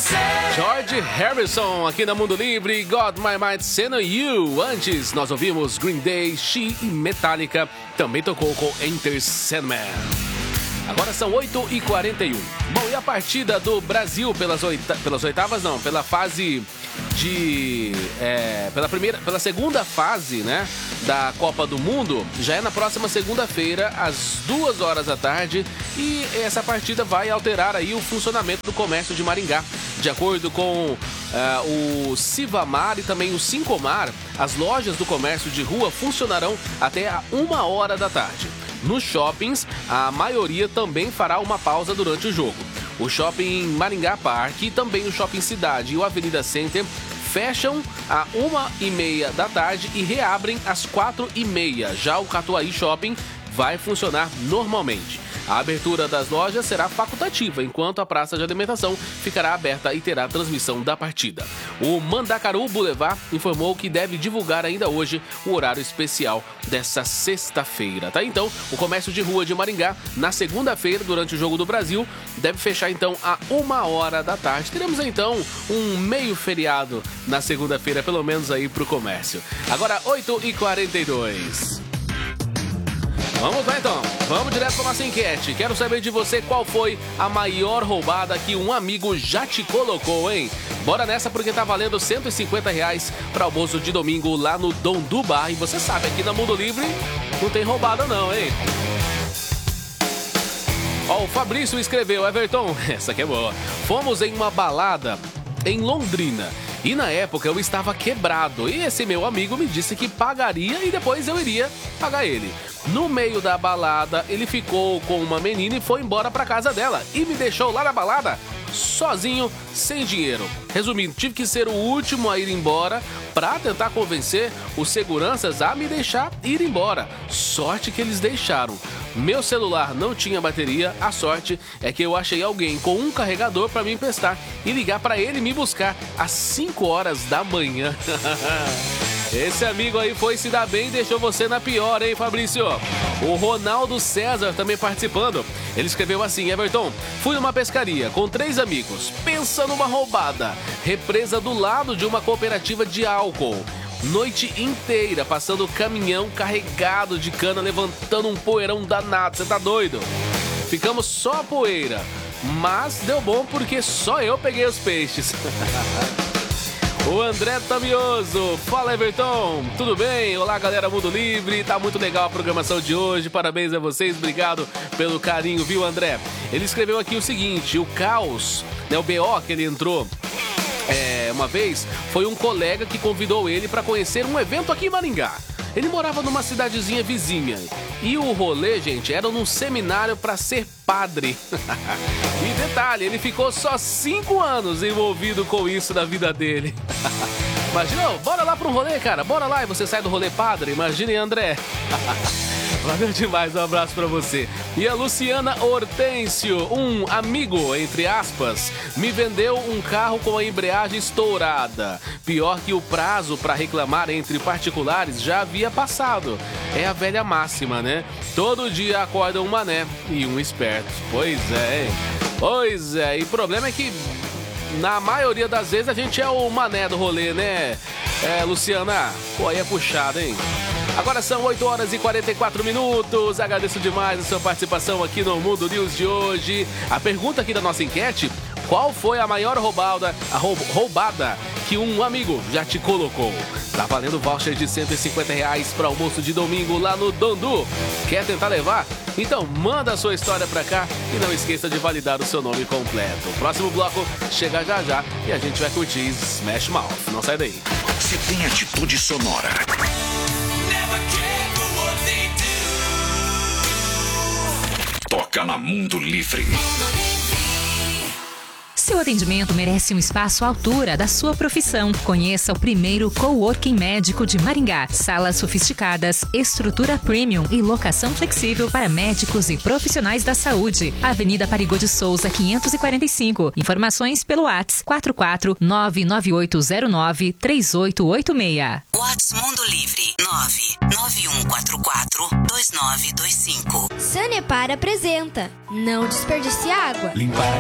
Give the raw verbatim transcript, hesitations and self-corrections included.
George Harrison aqui na Mundo Livre, Got My Mind Sent on You. Antes nós ouvimos Green Day, She e Metallica, também tocou com Enter Sandman. Agora são oito e quarenta e um. Bom, e a partida do Brasil pelas, oita... pelas oitavas, não, pela fase de... É, pela primeira, pela segunda fase, né, da Copa do Mundo, já é na próxima segunda-feira, às duas horas da tarde, e essa partida vai alterar aí o funcionamento do comércio de Maringá. De acordo com uh, o Civamar e também o Sincomar, as lojas do comércio de rua funcionarão até a uma hora da tarde. Nos shoppings, a maioria também fará uma pausa durante o jogo. O Shopping Maringá Parque e também o Shopping Cidade e o Avenida Center fecham a uma e meia da tarde e reabrem às quatro e meia. Já o Catuaí Shopping vai funcionar normalmente. A abertura das lojas será facultativa, enquanto a praça de alimentação ficará aberta e terá transmissão da partida. O Mandacaru Boulevard informou que deve divulgar ainda hoje o horário especial dessa sexta-feira, tá? Então, o comércio de rua de Maringá, na segunda-feira, durante o Jogo do Brasil, deve fechar então a uma hora da tarde. Teremos então um meio feriado na segunda-feira, pelo menos aí pro comércio. Agora, oito e quarenta e dois. Vamos lá então, vamos direto para nossa enquete. Quero saber de você qual foi a maior roubada que um amigo já te colocou, hein? Bora nessa porque tá valendo cento e cinquenta reais para o almoço de domingo lá no Dom do Bar. E você sabe, aqui na Mundo Livre não tem roubada não, hein? Ó, o Fabrício escreveu, Everton, essa aqui é boa. Fomos em uma balada em Londrina. E na época eu estava quebrado e esse meu amigo me disse que pagaria e depois eu iria pagar ele. No meio da balada, ele ficou com uma menina e foi embora pra casa dela e me deixou lá na balada sozinho, sem dinheiro. Resumindo, tive que ser o último a ir embora pra tentar convencer os seguranças a me deixar ir embora. Sorte que eles deixaram. Meu celular não tinha bateria, a sorte é que eu achei alguém com um carregador pra me emprestar e ligar pra ele me buscar às cinco horas da manhã. Esse amigo aí foi se dar bem e deixou você na pior, hein, Fabrício? O Ronaldo César também participando. Ele escreveu assim, Everton, fui numa pescaria com três amigos. Pensa numa roubada. Represa do lado de uma cooperativa de álcool. Noite inteira passando caminhão carregado de cana, levantando um poeirão danado. Você tá doido? Ficamos só a poeira. Mas deu bom porque só eu peguei os peixes. O André Tamioso, fala Everton, tudo bem? Olá galera Mundo Livre, tá muito legal a programação de hoje, parabéns a vocês, obrigado pelo carinho, viu André? Ele escreveu aqui o seguinte, o caos, né, o B O que ele entrou é, uma vez, foi um colega que convidou ele para conhecer um evento aqui em Maringá. Ele morava numa cidadezinha vizinha. E o rolê, gente, era num seminário para ser padre. E detalhe, ele ficou só cinco anos envolvido com isso na vida dele. Imagina, bora lá para um rolê, cara. Bora lá e você sai do rolê padre. Imagine, André. Valeu demais, um abraço pra você. E a Luciana Hortêncio, um amigo, entre aspas, me vendeu um carro com a embreagem estourada. Pior que o prazo pra reclamar entre particulares já havia passado. É a velha máxima, né? Todo dia acorda um mané e um esperto. Pois é, hein? Pois é, e o problema é que na maioria das vezes a gente é o mané do rolê, né? É, Luciana, pô, aí é puxado, hein? Agora são oito horas e quarenta e quatro minutos. Agradeço demais a sua participação aqui no Mundo News de hoje. A pergunta aqui da nossa enquete, qual foi a maior roubada, a roubada que um amigo já te colocou? Tá valendo voucher de cento e cinquenta reais para almoço de domingo lá no Dondu. Quer tentar levar? Então manda a sua história pra cá e não esqueça de validar o seu nome completo. O próximo bloco chega já já e a gente vai curtir Smash Mouth. Não sai daí. Se tem atitude sonora. Toca na Mundo Livre. Seu atendimento merece um espaço à altura da sua profissão. Conheça o primeiro coworking médico de Maringá. Salas sofisticadas, estrutura premium e locação flexível para médicos e profissionais da saúde. Avenida Parigô de Souza, quinhentos e quarenta e cinco. Informações pelo WhatsApp quatro quatro nove nove oito zero nove três oito oito seis. WhatsApp Mundo Livre nove nove um quatro quatro dois nove dois cinco. Sanepar apresenta Não Desperdice Água. Limpar